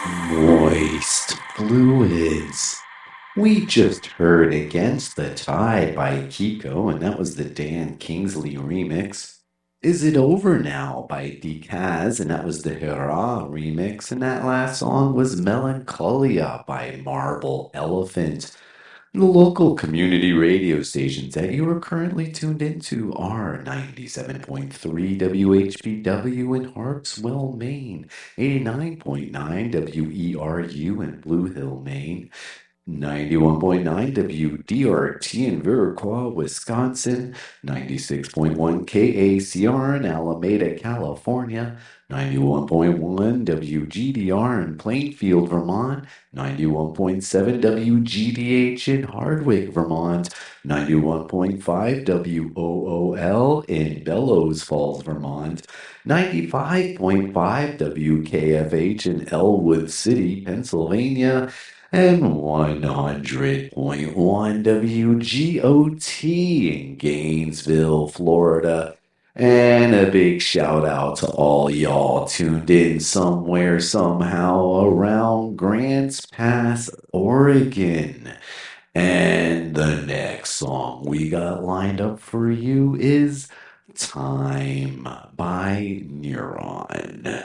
Moist fluids. We just heard Against the Tide by Kiko, and that was the Dan Kingsley remix. Is It Over Now by Decaz, and that was the Hurrah remix. And that last song was Melancholia by Marble Elephant. The local community radio stations that you are currently tuned into are 97.3 WHBW in Harpswell, Maine, 89.9 WERU in Blue Hill, Maine, 91.9 WDRT in Viroqua, Wisconsin, 96.1 KACR in Alameda, California, 91.1 WGDR in Plainfield, Vermont, 91.7 WGDH in Hardwick, Vermont, 91.5 WOOL in Bellows Falls, Vermont, 95.5 WKFH in Elwood City, Pennsylvania, and 100.1 WGOT in Gainesville, Florida. And a big shout out to all y'all tuned in somewhere, somehow around Grants Pass, Oregon. And the next song we got lined up for you is Time by Neuron.